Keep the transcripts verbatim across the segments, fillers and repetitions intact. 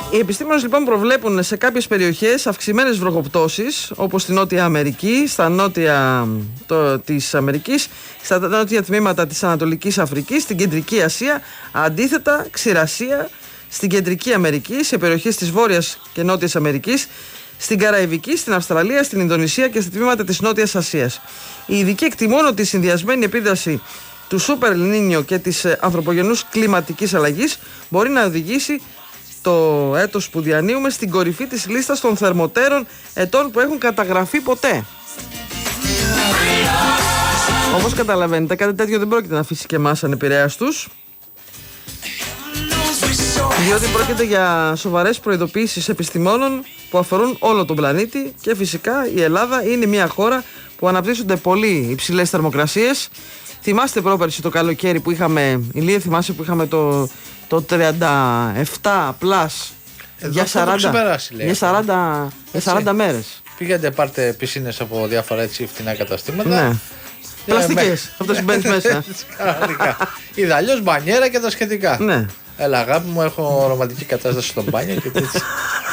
Οι επιστήμονες λοιπόν προβλέπουν σε κάποιες περιοχές αυξημένες βροχοπτώσεις, όπως στη Νότια Αμερική, στα νότια το, της Αμερικής, στα νότια τμήματα της Ανατολικής Αφρικής, στην Κεντρική Ασία. Αντίθετα, ξηρασία στην Κεντρική Αμερική, σε περιοχές της Βόρειας και Νότιας Αμερικής, στην Καραϊβική, στην Αυστραλία, στην Ινδονησία και στα τμήματα της Νότιας Ασίας. Οι ειδικοί εκτιμούν ότι η συνδυασμένη επίδραση του Σούπερ Νίνιο και της ανθρωπογενούς κλιματικής αλλαγής μπορεί να οδηγήσει το έτος που διανύουμε στην κορυφή της λίστας των θερμοτέρων ετών που έχουν καταγραφεί ποτέ. Όπως καταλαβαίνετε, κάτι τέτοιο δεν πρόκειται να αφήσει και εμάς ανεπηρέαστους, διότι πρόκειται για σοβαρές προειδοποιήσεις επιστημόνων που αφορούν όλο τον πλανήτη και φυσικά η Ελλάδα είναι μια χώρα που αναπτύσσονται πολύ υψηλές θερμοκρασίες. Θυμάστε πρόπερση το καλοκαίρι που είχαμε, Ηλία, θυμάσαι που είχαμε το, το τριάντα επτά πλας για σαράντα, για σαράντα, για σαράντα μέρες. Πήγατε, πάρτε πισίνες από διάφορα έτσι φτηνά καταστήματα. Ναι. Πλαστικές, αυτό συμβαίνει μέσα. Είδα αλλιώς μπανιέρα και τα σχετικά. Ναι. Έλα αγάπη μου, έχω ρομαντική κατάσταση στο μπάνιο και τέτοια.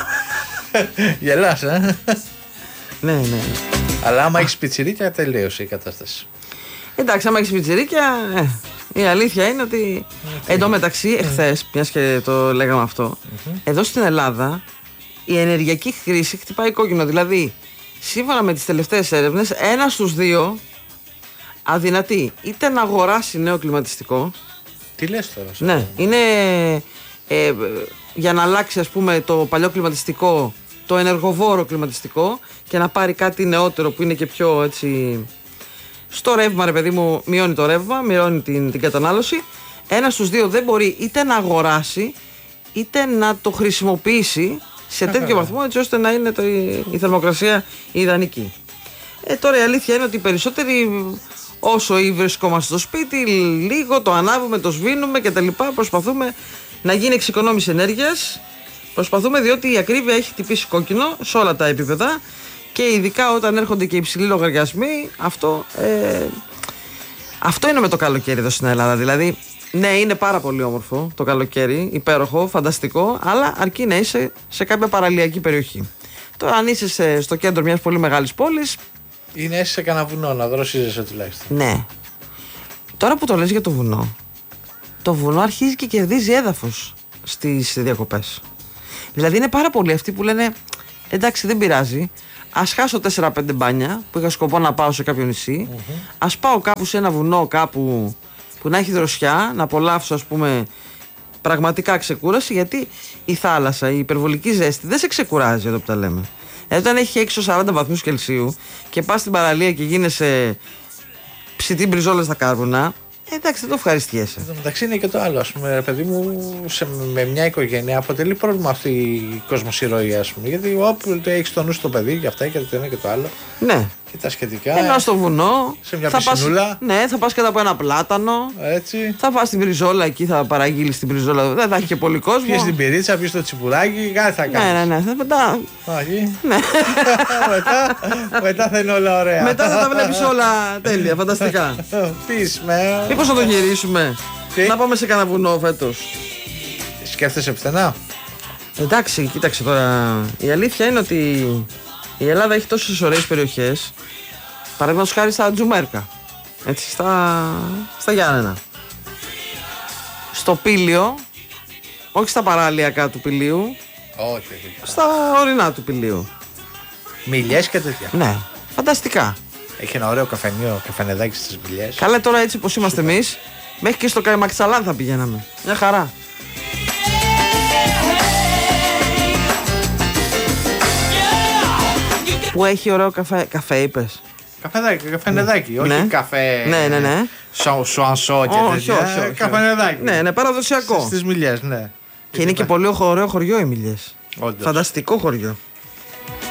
Γελάς, ε? Ναι, ναι. Αλλά άμα έχεις πιτσιρίκια τελείωσε η κατάσταση. Εντάξει, άμα έχεις πιτσιρίκια, ε, η αλήθεια είναι ότι okay. Εν τω μεταξύ, εχθές, μιας και το λέγαμε αυτό, mm-hmm. εδώ στην Ελλάδα η ενεργειακή χρήση χτυπάει κόκκινο. Δηλαδή, σύμφωνα με τις τελευταίες έρευνες, ένας στους δύο αδυνατεί είτε να αγοράσει νέο κλιματιστικό. Τι λες τώρα? Ναι, είναι ε, για να αλλάξει, ας πούμε, το παλιό κλιματιστικό, το ενεργοβόρο κλιματιστικό και να πάρει κάτι νεότερο που είναι και πιο έτσι. Στο ρεύμα, ρε παιδί μου, μειώνει το ρεύμα, μειώνει την, την κατανάλωση. Ένας στους δύο δεν μπορεί είτε να αγοράσει είτε να το χρησιμοποιήσει σε τέτοιο βαθμό έτσι ώστε να είναι το, η θερμοκρασία ιδανική. Ε, τώρα η αλήθεια είναι ότι οι περισσότεροι, όσο ή βρισκόμαστε στο σπίτι, λίγο το ανάβουμε, το σβήνουμε κτλ. Προσπαθούμε να γίνει εξοικονόμηση ενέργειας. Προσπαθούμε, διότι η ακρίβεια έχει χτυπήσει κόκκινο σε όλα τα επίπεδα. Και ειδικά όταν έρχονται και υψηλοί λογαριασμοί, αυτό, ε, αυτό είναι με το καλοκαίρι εδώ στην Ελλάδα. Δηλαδή, ναι, είναι πάρα πολύ όμορφο το καλοκαίρι, υπέροχο, φανταστικό, αλλά αρκεί να είσαι σε κάποια παραλιακή περιοχή. Τώρα, αν είσαι σε, στο κέντρο μιας πολύ μεγάλης πόλης. Ή να είσαι σε κανένα βουνό, να δροσίζεσαι τουλάχιστον. Ναι. Τώρα που το λες για το βουνό, το βουνό αρχίζει και κερδίζει έδαφος στις διακοπές. Δηλαδή, είναι πάρα πολλοί αυτοί που λένε εντάξει, δεν πειράζει. Ας χάσω τέσσερα πέντε μπάνια που είχα σκοπό να πάω σε κάποιο νησί. Mm-hmm. Ας πάω κάπου σε ένα βουνό, κάπου που να έχει δροσιά, να απολαύσω, ας πούμε, πραγματικά ξεκούραση. Γιατί η θάλασσα, η υπερβολική ζέστη δεν σε ξεκουράζει εδώ που τα λέμε. Δηλαδή, όταν έχει έξω σαράντα βαθμούς Κελσίου και πας στην παραλία και γίνεσαι ψητή μπριζόλα στα κάρβουνα. Ε, εντάξει, δεν το ευχαριστιέσαι. Εν τω μεταξύ είναι και το άλλο. Ας πούμε, παιδί μου, σε, με μια οικογένεια αποτελεί πρόβλημα αυτή η κοσμοσυρωή, ας πούμε. Γιατί όπου έχει το νου στο παιδί και αυτά και το ένα και το άλλο. Ναι. Και τα σχετικά. Ενώ στο βουνό. Σε μια θα πισινούλα. Πας, ναι, θα πας κάτω από ένα πλάτανο. Έτσι. Θα πας στην Μπριζόλα εκεί, θα παραγγείλεις την Μπριζόλα. Δεν θα έχει και πολύ κόσμο. Πιες την πυρίτσα, πιες το τσιπουράκι, κάτι θα κάνεις. Ναι, ναι, ναι. Μετά. Όχι. Ναι. μετά, μετά θα είναι όλα ωραία. Μετά θα τα βλέπεις όλα τέλεια, φανταστικά. Πεις με. Μήπως να το γυρίσουμε. Τι? Να πάμε σε κανένα βουνό φέτος. Σκέφτεσαι πουθενά? Εντάξει, κοίταξε τώρα. Η αλήθεια είναι ότι η Ελλάδα έχει τόσες ωραίες περιοχές. Παραδείγματος χάρη στα Τζουμέρκα. Έτσι, στα, στα Γιάννενα. Στο Πήλιο, όχι στα παραλιακά του Πηλίου. Όχι, όχι. Στα ορεινά του Πηλίου. Μιλιές και τέτοια. Ναι, φανταστικά. Έχει ένα ωραίο καφενείο, καφενεδάκι στις Μιλιές. Καλά, τώρα έτσι πως είμαστε εμείς, μέχρι και στο Καϊμαξαλάν θα πηγαίναμε. Μια χαρά. Που έχει ωραίο καφέ, καφέ είπες? Καφεδάκι, καφενεδάκι, όχι ναι. Καφέ. Ναι, ναι, ναι. Σουανσό και όχι, τέτοια. όχι, όχι, καφενεδάκι. Ναι, ναι, παραδοσιακό. Στις Μιλιές, ναι. Και είναι και πολύ ωραίο χωριό οι Μιλιές. Όντως. Φανταστικό χωριό.